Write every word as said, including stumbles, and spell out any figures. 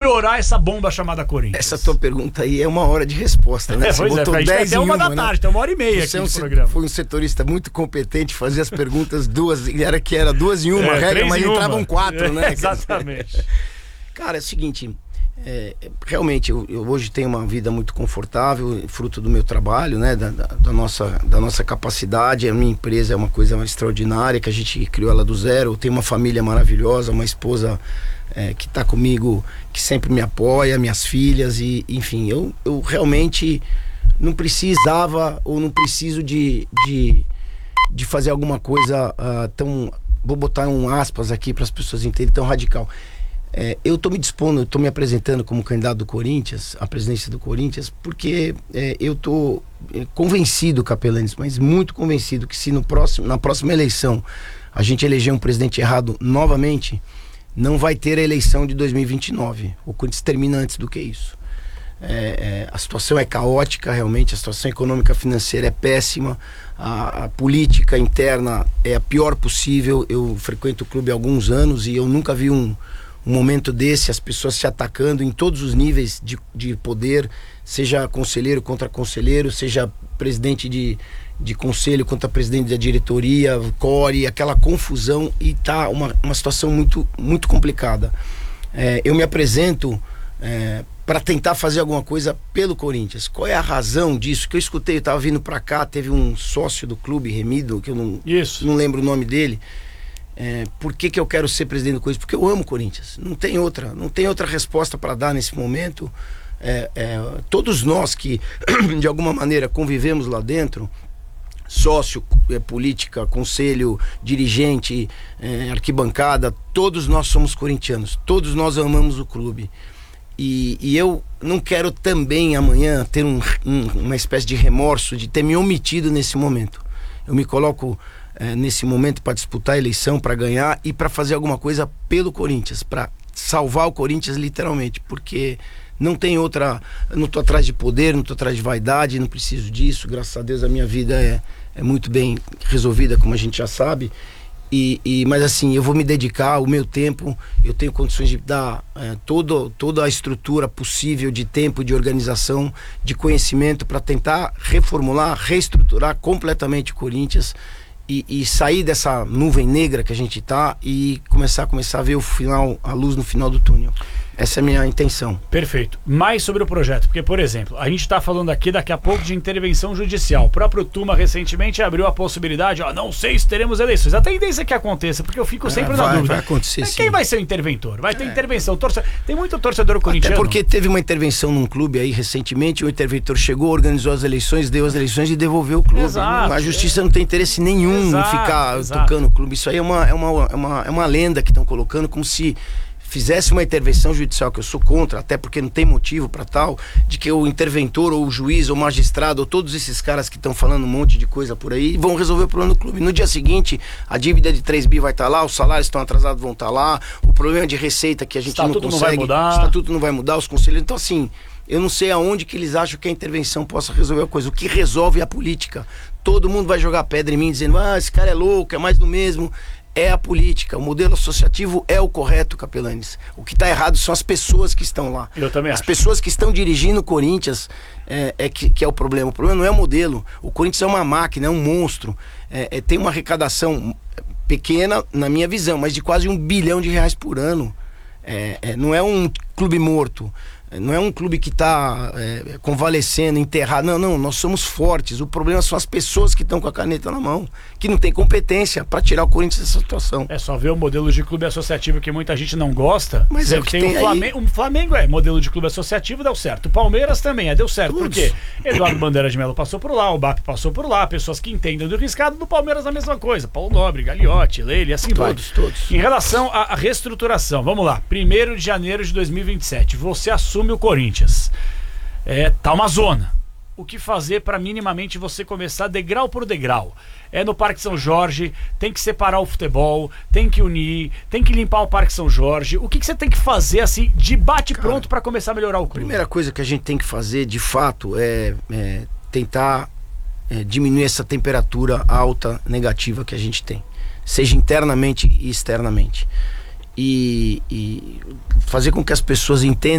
melhorar essa bomba chamada Corinthians? Essa tua pergunta aí é uma hora de resposta, né? É, Você pois botou é, dez até em uma da né? tarde, tem uma hora e meia Você aqui é um no se- programa. Foi um setorista muito competente, fazia as perguntas duas, era que era duas em uma É, regra, três mas em uma. entravam quatro, né? É, exatamente. Cara, é o seguinte, é, realmente eu, eu hoje tenho uma vida muito confortável, fruto do meu trabalho, né? Da, da, da nossa, da nossa capacidade. A minha empresa é uma coisa extraordinária, que a gente criou ela do zero. Eu tenho uma família maravilhosa, uma esposa é, que está comigo, que sempre me apoia, minhas filhas, e enfim, eu, eu realmente não precisava ou não preciso de, de, de fazer alguma coisa uh, tão, vou botar um aspas aqui para as pessoas entenderem, tão radical. É, eu estou me dispondo, estou me apresentando como candidato do Corinthians, à presidência do Corinthians, porque é, eu estou é, convencido, Capelanes, mas muito convencido que se no próximo, na próxima eleição a gente eleger um presidente errado novamente, não vai ter a eleição de dois mil e vinte e nove. O Corinthians termina antes do que isso. É, é, a situação é caótica, realmente, a situação econômica financeira é péssima, a, a política interna é a pior possível. Eu frequento o clube há alguns anos e eu nunca vi um um momento desse, as pessoas se atacando em todos os níveis de, de poder, seja conselheiro contra conselheiro, seja presidente de, de conselho contra presidente da diretoria, core, aquela confusão, e tá uma, uma situação muito, muito complicada. É, eu me apresento é, para tentar fazer alguma coisa pelo Corinthians. Qual é a razão disso? Que eu escutei, eu estava vindo para cá, teve um sócio do clube, Remido, que eu não, Isso. não lembro o nome dele. É, por que que eu quero ser presidente do Corinthians? Porque eu amo o Corinthians. Não tem outra, não tem outra resposta para dar nesse momento. É, é, todos nós que de alguma maneira convivemos lá dentro, sócio, é, política, conselho, dirigente, é, arquibancada, todos nós somos corintianos, todos nós amamos o clube. E, e eu não quero também amanhã ter um, um, uma espécie de remorso de ter me omitido nesse momento. Eu me coloco É, nesse momento para disputar a eleição, para ganhar e para fazer alguma coisa pelo Corinthians, para salvar o Corinthians literalmente, porque não tem outra, eu não estou atrás de poder, não estou atrás de vaidade, não preciso disso, graças a Deus a minha vida é, é muito bem resolvida, como a gente já sabe, e, e, mas assim, eu vou me dedicar o meu tempo, eu tenho condições de dar é, todo, toda a estrutura possível de tempo, de organização, de conhecimento para tentar reformular, reestruturar completamente o Corinthians. E, e sair dessa nuvem negra que a gente tá e começar, começar a ver o final, a luz no final do túnel. Essa é a minha intenção. Perfeito. Mais sobre o projeto, porque, por exemplo, a gente está falando aqui daqui a pouco de intervenção judicial. O próprio Tuma recentemente abriu a possibilidade, ó, não sei se teremos eleições. A tendência é que aconteça, porque eu fico sempre é, na vai, dúvida. Vai acontecer, Mas quem sim. vai ser o interventor? Vai ter é. intervenção. Torce... Tem muito torcedor corintiano. Até porque teve uma intervenção num clube aí recentemente, o interventor chegou, organizou as eleições, deu as eleições e devolveu o clube. Exato, a justiça é. não tem interesse nenhum Exato, em ficar exato. tocando o clube. Isso aí é uma, é uma, é uma, é uma lenda que estão colocando, como se fizesse uma intervenção judicial, que eu sou contra, até porque não tem motivo para tal, de que o interventor ou o juiz ou o magistrado ou todos esses caras que estão falando um monte de coisa por aí vão resolver o problema do clube. No dia seguinte, a dívida de três bi vai estar lá, os salários estão atrasados vão estar lá, o problema de receita que a gente não consegue, não vai mudar. o estatuto não vai mudar, os conselheiros, então assim, eu não sei aonde que eles acham que a intervenção possa resolver a coisa. O que resolve é a política. Todo mundo vai jogar pedra em mim dizendo, ah, esse cara é louco, é mais do mesmo. É a política, o modelo associativo é o correto, Capelanes. O que está errado são as pessoas que estão lá. Eu também As acho. pessoas que estão dirigindo o Corinthians é, é que, que é o problema. O problema não é o modelo. O Corinthians é uma máquina, é um monstro. É, é, tem uma arrecadação pequena, na minha visão, mas de quase um bilhão de reais por ano. É, é, não é um clube morto. Não é um clube que está é, convalescendo, enterrado. Não, não, nós somos fortes. O problema são as pessoas que estão com a caneta na mão, que não tem competência para tirar o Corinthians dessa situação. É só ver o modelo de clube associativo que muita gente não gosta. Mas Você é o que tem, tem o Flamengo, o Flamengo é modelo de clube associativo, deu certo. O Palmeiras também é, deu certo. Todos. Por quê? Eduardo Bandeira de Mello passou por lá, o B A P passou por lá, pessoas que entendem do riscado. Do Palmeiras a mesma coisa. Paulo Nobre, Gagliotti, Leile, assim vai. Todos, todos. Em relação à, à reestruturação, vamos lá. primeiro de janeiro de dois mil e vinte e sete, você assume o Corinthians. É, tá uma zona. O que fazer para minimamente você começar degrau por degrau? É no Parque São Jorge, tem que separar o futebol, tem que unir, tem que limpar o Parque São Jorge. O que, que você tem que fazer assim, de bate pronto para começar a melhorar o A clube? primeira coisa que a gente tem que fazer, de fato, é, é tentar é, diminuir essa temperatura alta negativa que a gente tem, seja internamente e externamente. E, e fazer com que as pessoas entendam